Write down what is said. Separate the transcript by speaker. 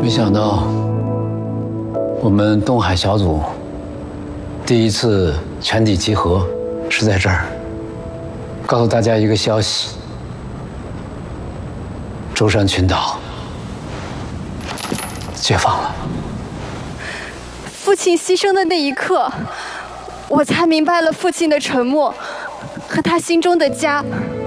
Speaker 1: 没想到，我们东海小组第一次全体集合是在这儿，告诉大家一个消息：舟山群岛解放了。
Speaker 2: 父亲牺牲的那一刻，我才明白了父亲的沉默和他心中的家